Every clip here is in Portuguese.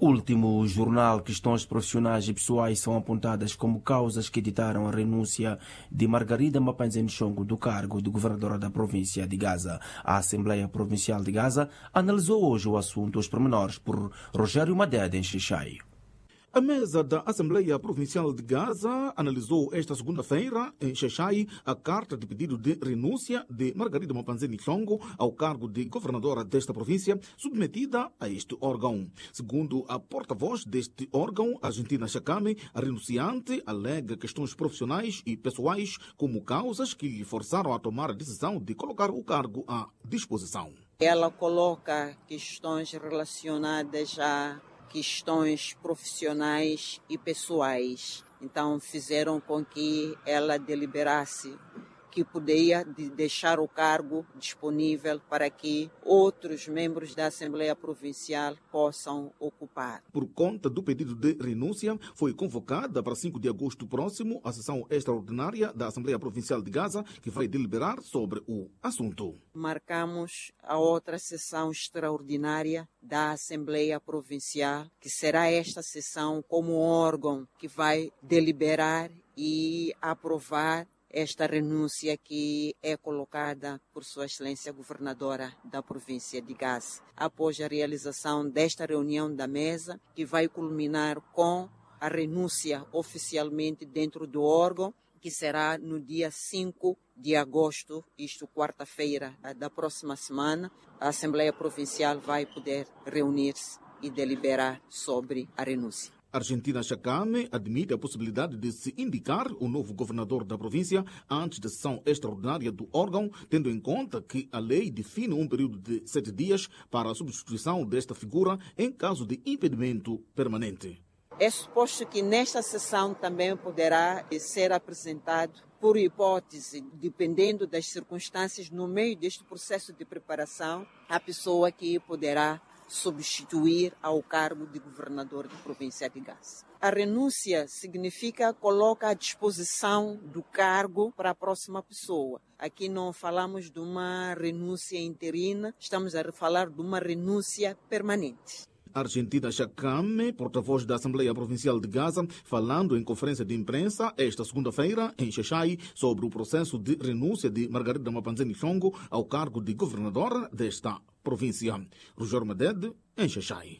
Último jornal, questões profissionais e pessoais são apontadas como causas que ditaram a renúncia de Margarida Mapanzeni Chongo do cargo de governadora da província de Gaza. A Assembleia Provincial de Gaza analisou hoje o assunto, os pormenores, por Rogério Madede em Xixai. A mesa da Assembleia Provincial de Gaza analisou esta segunda-feira, em Xaixai, a carta de pedido de renúncia de Margarida Mapanzeni Chongo ao cargo de governadora desta província, submetida a este órgão. Segundo a porta-voz deste órgão, Argentina Chacame, a renunciante alega questões profissionais e pessoais como causas que lhe forçaram a tomar a decisão de colocar o cargo à disposição. Ela coloca questões relacionadas a questões profissionais e pessoais. Então, fizeram com que ela deliberasse que poderia deixar o cargo disponível para que outros membros da Assembleia Provincial possam ocupar. Por conta do pedido de renúncia, foi convocada para 5 de agosto próximo a sessão extraordinária da Assembleia Provincial de Gaza, que vai deliberar sobre o assunto. Marcamos a outra sessão extraordinária da Assembleia Provincial, que será esta sessão como órgão que vai deliberar e aprovar esta renúncia que é colocada por Sua Excelência Governadora da província de Gaza. Após a realização desta reunião da mesa, que vai culminar com a renúncia oficialmente dentro do órgão, que será no dia 5 de agosto, isto quarta-feira da próxima semana, a Assembleia Provincial vai poder reunir-se e deliberar sobre a renúncia. Argentina Chacame admite a possibilidade de se indicar o novo governador da província antes da sessão extraordinária do órgão, tendo em conta que a lei define um período de 7 dias para a substituição desta figura em caso de impedimento permanente. É suposto que nesta sessão também poderá ser apresentado, por hipótese, dependendo das circunstâncias, no meio deste processo de preparação, a pessoa que poderá substituir ao cargo de governador da província de Gaza. A renúncia significa coloca à disposição do cargo para a próxima pessoa. Aqui não falamos de uma renúncia interina, estamos a falar de uma renúncia permanente. Argentina Chacame, porta-voz da Assembleia Provincial de Gaza, falando em conferência de imprensa esta segunda-feira em Xaixai sobre o processo de renúncia de Margarida Mapanzeni Chongo ao cargo de governadora desta província. Rogério Madede, em Xaixai.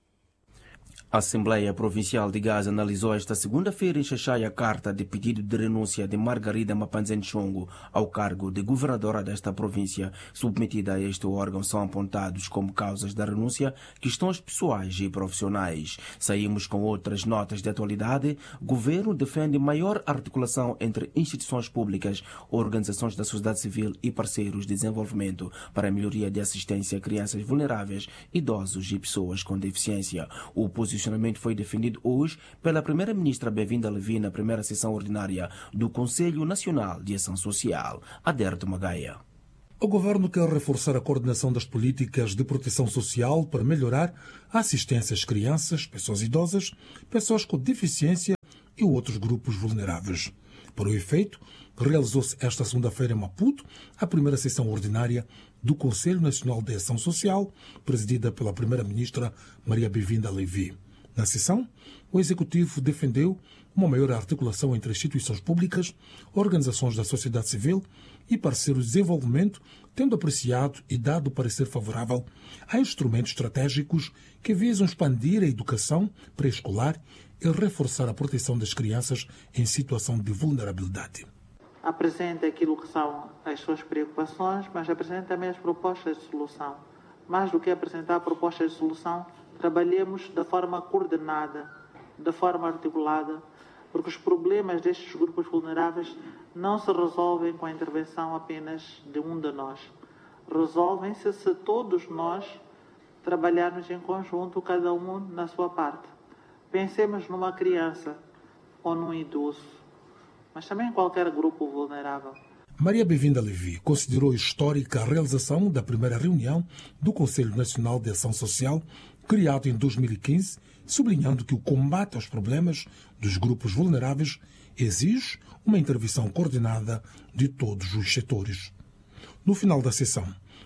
A Assembleia Provincial de Gaza analisou esta segunda-feira em Xaixai a carta de pedido de renúncia de Margarida Mapanzeni Chongo ao cargo de governadora desta província. Submetida a este órgão são apontados como causas da renúncia questões pessoais e profissionais. Saímos com outras notas de atualidade. O governo defende maior articulação entre instituições públicas, organizações da sociedade civil e parceiros de desenvolvimento para a melhoria de assistência a crianças vulneráveis, idosos e pessoas com deficiência. O posicionamento foi defendido hoje pela primeira-ministra Bevinda Levi na primeira sessão ordinária do Conselho Nacional de Ação Social. Aderto Magaia. O governo quer reforçar a coordenação das políticas de proteção social para melhorar a assistência às crianças, pessoas idosas, pessoas com deficiência e outros grupos vulneráveis. Para o efeito, realizou-se esta segunda-feira em Maputo a primeira sessão ordinária do Conselho Nacional de Ação Social, presidida pela primeira-ministra Maria Bevinda Levi. Na sessão, o Executivo defendeu uma maior articulação entre instituições públicas, organizações da sociedade civil e parceiros de desenvolvimento, tendo apreciado e dado parecer favorável a instrumentos estratégicos que visam expandir a educação pré-escolar e reforçar a proteção das crianças em situação de vulnerabilidade. Apresenta aquilo que são as suas preocupações, mas apresenta também as propostas de solução. Mais do que apresentar propostas de solução, trabalhemos da forma coordenada, da forma articulada, porque os problemas destes grupos vulneráveis não se resolvem com a intervenção apenas de um de nós. Resolvem-se se todos nós trabalharmos em conjunto, cada um na sua parte. Pensemos numa criança ou num idoso, mas também em qualquer grupo vulnerável. Maria Bevinda Levi considerou histórica a realização da primeira reunião do Conselho Nacional de Ação Social, criado em 2015, sublinhando que o combate aos problemas dos grupos vulneráveis exige uma intervenção coordenada de todos os setores. No final da sessão,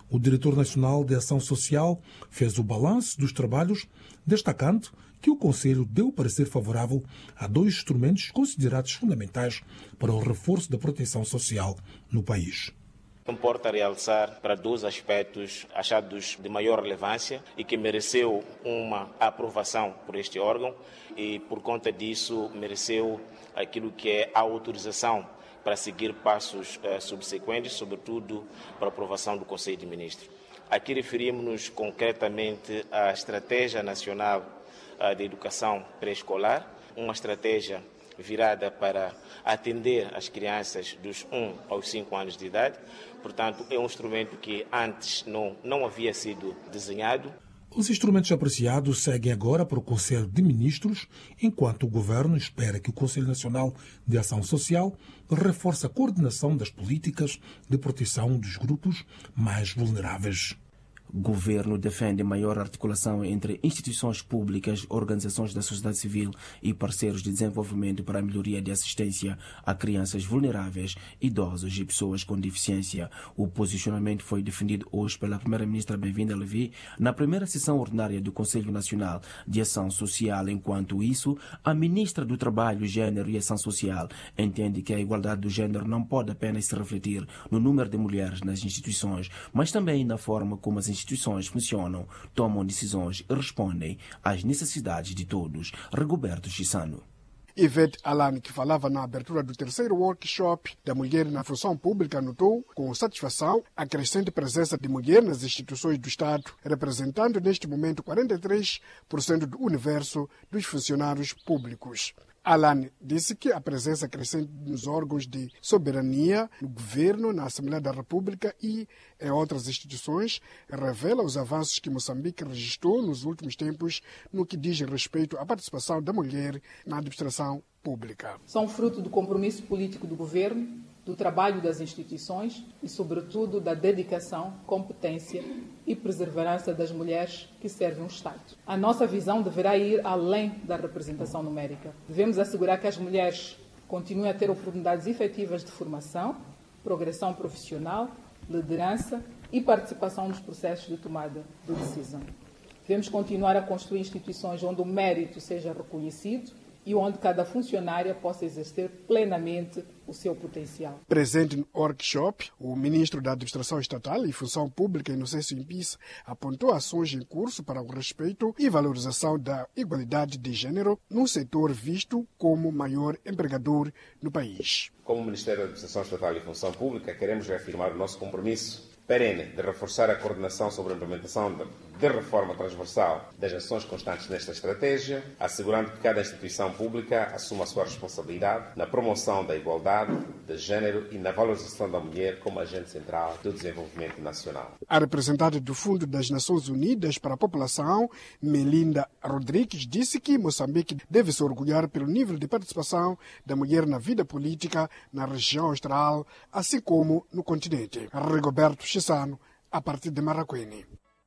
O diretor nacional de Ação Social fez o balanço dos trabalhos, destacando que o Conselho deu parecer favorável a 2 instrumentos considerados fundamentais para o reforço da proteção social no país. Importa realçar para 2 aspectos achados de maior relevância e que mereceu uma aprovação por este órgão e, por conta disso, mereceu aquilo que é a autorização para seguir passos subsequentes, sobretudo para a aprovação do Conselho de Ministros. Aqui referimos-nos concretamente à Estratégia Nacional de Educação Pré-Escolar, uma estratégia virada para atender as crianças dos 1 aos 5 anos de idade. Portanto, é um instrumento que antes não havia sido desenhado. Os instrumentos apreciados seguem agora para o Conselho de Ministros, enquanto o Governo espera que o Conselho Nacional de Ação Social reforce a coordenação das políticas de proteção dos grupos mais vulneráveis. O governo defende maior articulação entre instituições públicas, organizações da sociedade civil e parceiros de desenvolvimento para a melhoria de assistência a crianças vulneráveis, idosos e pessoas com deficiência. O posicionamento foi defendido hoje pela primeira-ministra Bem-vinda Levi na primeira sessão ordinária do Conselho Nacional de Ação Social. Enquanto isso, a ministra do Trabalho, Gênero e Ação Social entende que a igualdade do gênero não pode apenas se refletir no número de mulheres nas instituições, mas também na forma como as instituições funcionam, tomam decisões e respondem às necessidades de todos. Rigoberto Chissano. Ivete Alan, que falava na abertura do 3º workshop da mulher na função pública, notou com satisfação a crescente presença de mulher nas instituições do Estado, representando neste momento 43% do universo dos funcionários públicos. Alan disse que a presença crescente nos órgãos de soberania, no governo, na Assembleia da República e em outras instituições revela os avanços que Moçambique registrou nos últimos tempos no que diz respeito à participação da mulher na administração pública. São fruto do compromisso político do governo, do trabalho das instituições e, sobretudo, da dedicação, competência e perseverança das mulheres que servem o Estado. A nossa visão deverá ir além da representação numérica. Devemos assegurar que as mulheres continuem a ter oportunidades efetivas de formação, progressão profissional, liderança e participação nos processos de tomada de decisão. Devemos continuar a construir instituições onde o mérito seja reconhecido e onde cada funcionária possa exercer plenamente o seu potencial. Presente no workshop, o ministro da Administração Estatal e Função Pública, Inocêncio Impis, apontou ações em curso para o respeito e valorização da igualdade de gênero num setor visto como maior empregador no país. Como Ministério da Administração Estatal e Função Pública, queremos reafirmar o nosso compromisso perene de reforçar a coordenação sobre a implementação de reforma transversal das ações constantes nesta estratégia, assegurando que cada instituição pública assuma a sua responsabilidade na promoção da igualdade de género e na valorização da mulher como agente central do desenvolvimento nacional. A representante do Fundo das Nações Unidas para a População, Melinda Rodrigues, disse que Moçambique deve se orgulhar pelo nível de participação da mulher na vida política na região austral, assim como no continente. Rigoberto Chissano, a partir de Maracuene.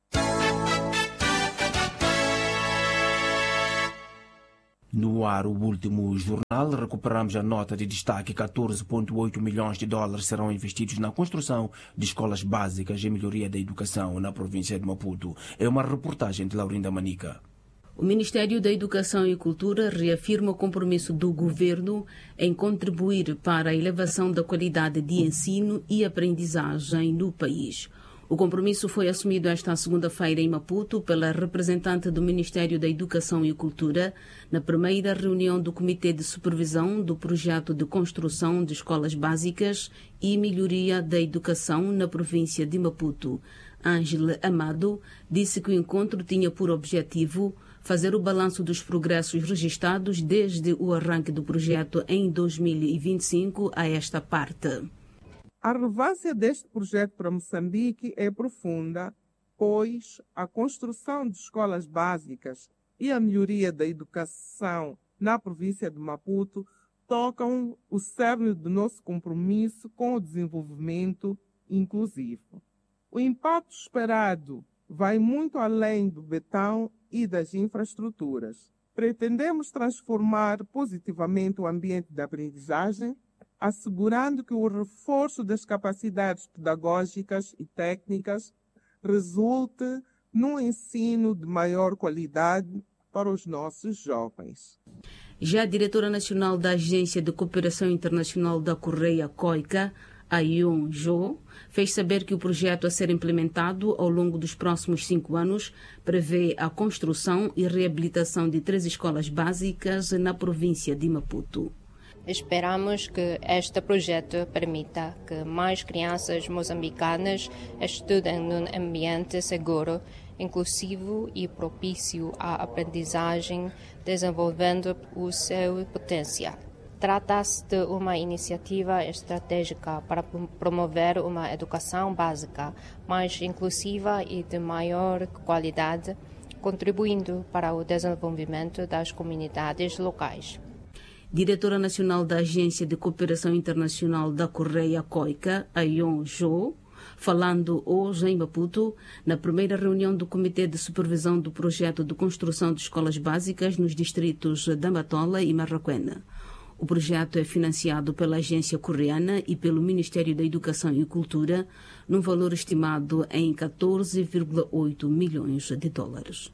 No ar, o último jornal, recuperamos a nota de destaque. 14,8 milhões de dólares serão investidos na construção de escolas básicas e melhoria da educação na província de Maputo. É uma reportagem de Laurinda Manica. O Ministério da Educação e Cultura reafirma o compromisso do governo em contribuir para a elevação da qualidade de ensino e aprendizagem no país. O compromisso foi assumido esta segunda-feira em Maputo pela representante do Ministério da Educação e Cultura na primeira reunião do Comitê de Supervisão do Projeto de Construção de Escolas Básicas e Melhoria da Educação na província de Maputo. Ângela Amado disse que o encontro tinha por objetivo fazer o balanço dos progressos registrados desde o arranque do projeto em 2025 a esta parte. A relevância deste projeto para Moçambique é profunda, pois a construção de escolas básicas e a melhoria da educação na província de Maputo tocam o cerne do nosso compromisso com o desenvolvimento inclusivo. O impacto esperado vai muito além do betão e das infraestruturas. Pretendemos transformar positivamente o ambiente de aprendizagem, assegurando que o reforço das capacidades pedagógicas e técnicas resulte num ensino de maior qualidade para os nossos jovens. Já a diretora nacional da Agência de Cooperação Internacional da Correia, COICA, Ayun Jo, fez saber que o projeto a ser implementado ao longo dos próximos 5 anos prevê a construção e reabilitação de 3 escolas básicas na província de Maputo. Esperamos que este projeto permita que mais crianças moçambicanas estudem num ambiente seguro, inclusivo e propício à aprendizagem, desenvolvendo o seu potencial. Trata-se de uma iniciativa estratégica para promover uma educação básica mais inclusiva e de maior qualidade, contribuindo para o desenvolvimento das comunidades locais. Diretora Nacional da Agência de Cooperação Internacional da Correia, COICA, Ayun Jo, falando hoje em Maputo, na primeira reunião do Comitê de Supervisão do Projeto de Construção de Escolas Básicas nos distritos de Matola e Marraquena. O projeto é financiado pela agência coreana e pelo Ministério da Educação e Cultura, num valor estimado em 14,8 milhões de dólares.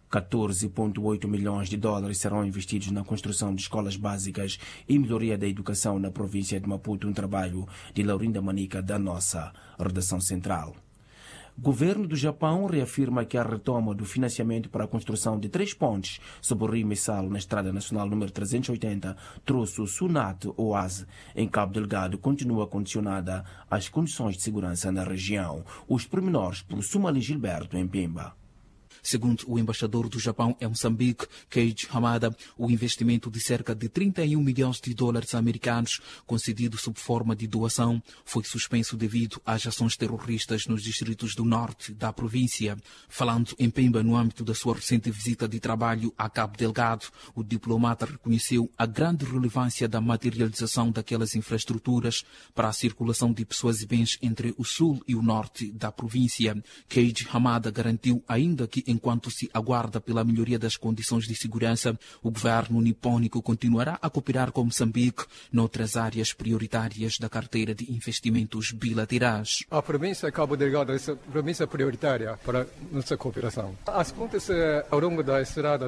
14,8 milhões de dólares serão investidos na construção de escolas básicas e melhoria da educação na província de Maputo, um trabalho de Laurinda Manica, da nossa redação central. Governo do Japão reafirma que a retoma do financiamento para a construção de 3 pontes sobre o rio Messal na Estrada Nacional número 380, troço Sunat-Oase, em Cabo Delgado, continua condicionada às condições de segurança na região. Os pormenores por Sumali Gilberto, em Pemba. Segundo o embaixador do Japão em Moçambique, Keiji Hamada, o investimento de cerca de 31 milhões de dólares americanos, concedido sob forma de doação, foi suspenso devido às ações terroristas nos distritos do norte da província. Falando em Pemba no âmbito da sua recente visita de trabalho a Cabo Delgado, o diplomata reconheceu a grande relevância da materialização daquelas infraestruturas para a circulação de pessoas e bens entre o sul e o norte da província. Keiji Hamada garantiu ainda que, enquanto se aguarda pela melhoria das condições de segurança, o governo nipônico continuará a cooperar com Moçambique noutras áreas prioritárias da carteira de investimentos bilaterais. A província de Cabo Delgado é a província prioritária para nossa cooperação. As pontes ao longo da estrada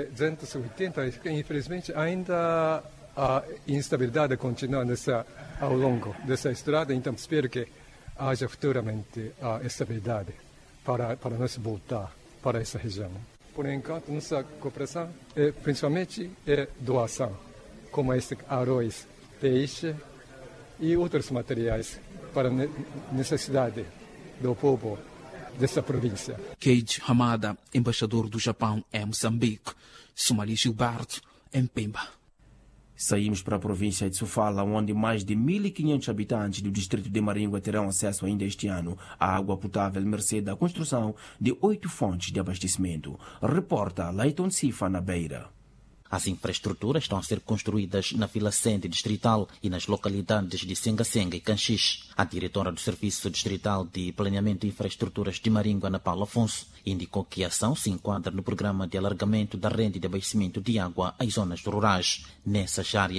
380, infelizmente, ainda a instabilidade continua ao longo dessa estrada, então espero que haja futuramente a estabilidade para nós voltar para essa região. Por enquanto, nossa cooperação principalmente é doação, como arroz, peixe e outros materiais para a necessidade do povo dessa província. Keiji Hamada, embaixador do Japão em Moçambique. Sumali Gilberto, em Pemba. Saímos para a província de Sofala, onde mais de 1.500 habitantes do distrito de Maringua terão acesso ainda este ano à água potável, mercê da construção de 8 fontes de abastecimento. Reporta Leiton Sifa, na Beira. As infraestruturas estão a ser construídas na Vila Sende Distrital e nas localidades de Senga-Senga e Canchis. A diretora do Serviço Distrital de Planeamento e Infraestruturas de Maringua, Ana Paula Afonso, indicou que a ação se enquadra no programa de alargamento da rede de abastecimento de água às zonas rurais. Nessas áreas